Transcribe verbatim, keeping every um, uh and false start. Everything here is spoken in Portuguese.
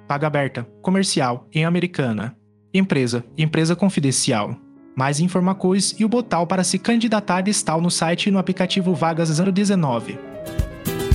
Vaga aberta, comercial, em Americana. Empresa, empresa confidencial. Mais informações e o botão para se candidatar está no site e no aplicativo Vagas zero dezenove.